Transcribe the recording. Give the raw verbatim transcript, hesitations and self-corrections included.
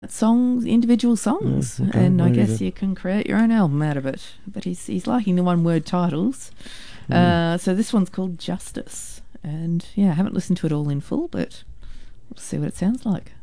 songs, individual songs, Yeah, okay, and I very guess good. you can create your own album out of it. But he's he's liking the one word titles. Mm. Uh, so this one's called Justice, and yeah, I haven't listened to it all in full, but we'll see what it sounds like.